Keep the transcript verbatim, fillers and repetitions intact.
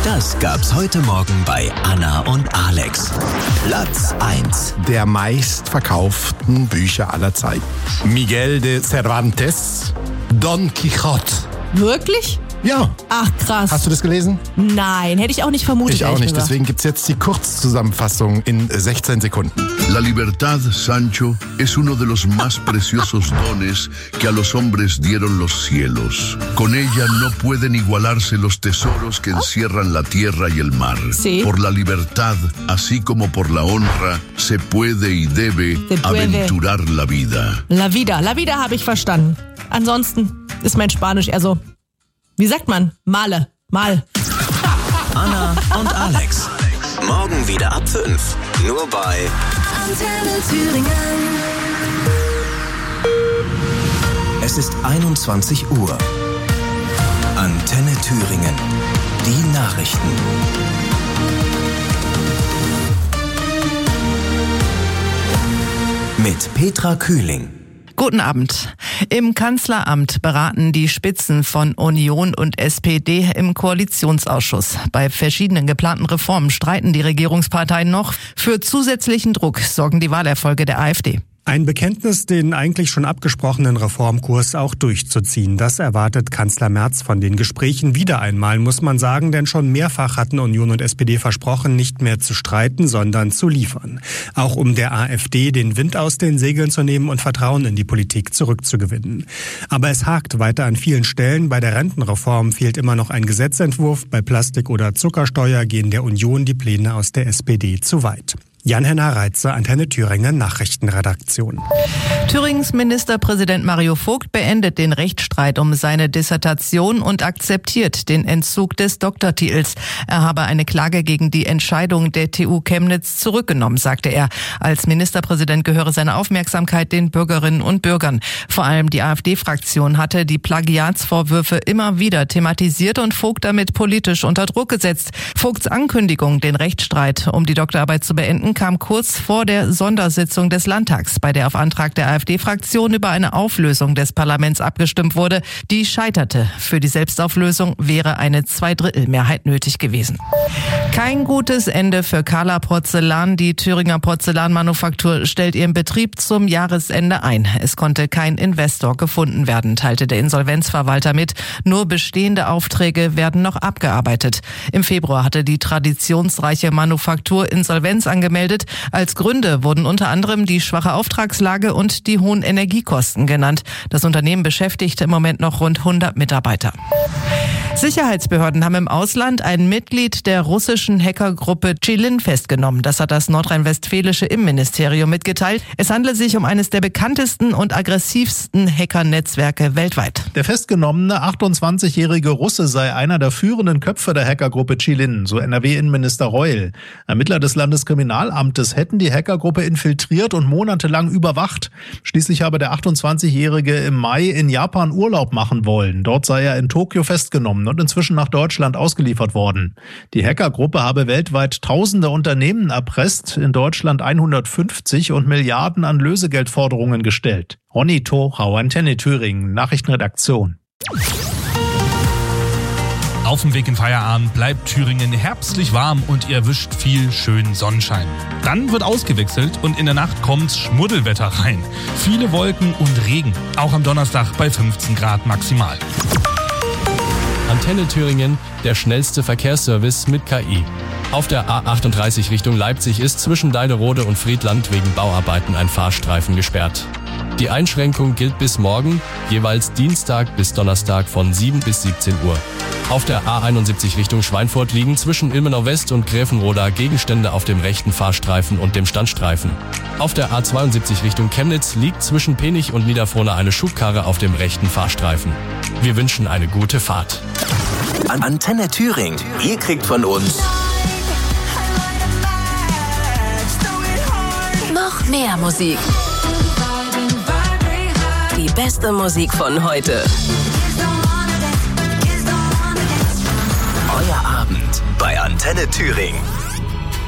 Das gab's heute Morgen bei Anna und Alex. Platz eins der meistverkauften Bücher aller Zeiten. Miguel de Cervantes, Don Quixote. Wirklich? Ja. Ach, krass. Hast du das gelesen? Nein, hätte ich auch nicht vermutet. Ich auch nicht, gesagt. deswegen gibt's jetzt die Kurzzusammenfassung in sechzehn Sekunden. La libertad, Sancho, es uno de los más preciosos dones que a los hombres dieron los cielos. Con ella no pueden igualarse los tesoros que encierran la tierra y el mar. Sí. Por la libertad, así como por la honra, se puede y debe Se puede. aventurar la vida. La vida, la vida habe ich verstanden. Ansonsten ist mein Spanisch eher so, wie sagt man? Male, mal. Anna und Alex. Morgen wieder ab fünf. Nur bei Antenne Thüringen. Es ist einundzwanzig Uhr. Antenne Thüringen. Die Nachrichten. Mit Petra Kühling. Guten Abend. Im Kanzleramt beraten die Spitzen von Union und S P D im Koalitionsausschuss. Bei verschiedenen geplanten Reformen streiten die Regierungsparteien noch. Für zusätzlichen Druck sorgen die Wahlerfolge der AfD. Ein Bekenntnis, den eigentlich schon abgesprochenen Reformkurs auch durchzuziehen. Das erwartet Kanzler Merz von den Gesprächen wieder einmal, muss man sagen, denn schon mehrfach hatten Union und S P D versprochen, nicht mehr zu streiten, sondern zu liefern. Auch um der AfD den Wind aus den Segeln zu nehmen und Vertrauen in die Politik zurückzugewinnen. Aber es hakt weiter an vielen Stellen. Bei der Rentenreform fehlt immer noch ein Gesetzentwurf. Bei Plastik- oder Zuckersteuer gehen der Union die Pläne aus der S P D zu weit. Jan-Henner Reitze, Antenne Thüringen Nachrichtenredaktion. Thürings Ministerpräsident Mario Vogt beendet den Rechtsstreit um seine Dissertation und akzeptiert den Entzug des Doktortitels. Er habe eine Klage gegen die Entscheidung der T U Chemnitz zurückgenommen, sagte er. Als Ministerpräsident gehöre seine Aufmerksamkeit den Bürgerinnen und Bürgern. Vor allem die AfD-Fraktion hatte die Plagiatsvorwürfe immer wieder thematisiert und Vogt damit politisch unter Druck gesetzt. Vogts Ankündigung, den Rechtsstreit um die Doktorarbeit zu beenden, kam kurz vor der Sondersitzung des Landtags, bei der auf Antrag der AfD-Fraktion über eine Auflösung des Parlaments abgestimmt wurde. Die scheiterte. Für die Selbstauflösung wäre eine Zweidrittelmehrheit nötig gewesen. Kein gutes Ende für Carla Porzellan. Die Thüringer Porzellanmanufaktur stellt ihren Betrieb zum Jahresende ein. Es konnte kein Investor gefunden werden, teilte der Insolvenzverwalter mit. Nur bestehende Aufträge werden noch abgearbeitet. Im Februar hatte die traditionsreiche Manufaktur Insolvenz angemeldet. Als Gründe wurden unter anderem die schwache Auftragslage und die hohen Energiekosten genannt. Das Unternehmen beschäftigt im Moment noch rund hundert Mitarbeiter. Sicherheitsbehörden haben im Ausland ein Mitglied der russischen Hackergruppe Chilin festgenommen. Das hat das nordrhein-westfälische Innenministerium mitgeteilt. Es handelt sich um eines der bekanntesten und aggressivsten Hackernetzwerke weltweit. Der festgenommene achtundzwanzigjährige Russe sei einer der führenden Köpfe der Hackergruppe Chilin, so N R W-Innenminister Reul. Ermittler des Landeskriminalamtes hätten die Hackergruppe infiltriert und monatelang überwacht. Schließlich habe der achtundzwanzigjährige im Mai in Japan Urlaub machen wollen. Dort sei er in Tokio festgenommen und inzwischen nach Deutschland ausgeliefert worden. Die Hackergruppe habe weltweit tausende Unternehmen erpresst, in Deutschland hundertfünfzig und Milliarden an Lösegeldforderungen gestellt. Ronny Tochau, Antenne Thüringen, Nachrichtenredaktion. Auf dem Weg in Feierabend bleibt Thüringen herbstlich warm und ihr erwischt viel schönen Sonnenschein. Dann wird ausgewechselt und in der Nacht kommt's Schmuddelwetter rein. Viele Wolken und Regen, auch am Donnerstag bei fünfzehn Grad maximal. Antenne Thüringen, der schnellste Verkehrsservice mit K I. Auf der A achtunddreißig Richtung Leipzig ist zwischen Deiderode und Friedland wegen Bauarbeiten ein Fahrstreifen gesperrt. Die Einschränkung gilt bis morgen, jeweils Dienstag bis Donnerstag von sieben bis siebzehn Uhr. Auf der A einundsiebzig Richtung Schweinfurt liegen zwischen Ilmenau West und Gräfenroda Gegenstände auf dem rechten Fahrstreifen und dem Standstreifen. Auf der A zweiundsiebzig Richtung Chemnitz liegt zwischen Penich und Niederfrohna eine Schubkarre auf dem rechten Fahrstreifen. Wir wünschen eine gute Fahrt. Antenne Thüringen. Ihr kriegt von uns Noch mehr Musik. Die beste Musik von heute. Euer Abend bei Antenne Thüringen.